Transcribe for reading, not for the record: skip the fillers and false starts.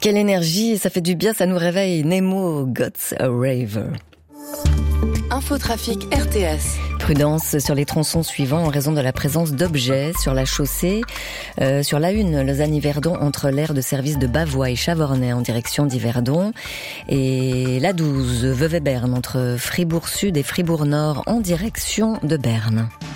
Quelle énergie, ça fait du bien, ça nous réveille. Nemo, God's a Raver. Infotrafic RTS. Prudence sur les tronçons suivants en raison de la présence d'objets sur la chaussée. Sur la 1, Lausanne-Yverdon entre l'aire de service de Bavois et Chavornay en direction d'Yverdon. Et la 12, Vevey-Berne entre Fribourg-Sud et Fribourg-Nord en direction de Berne.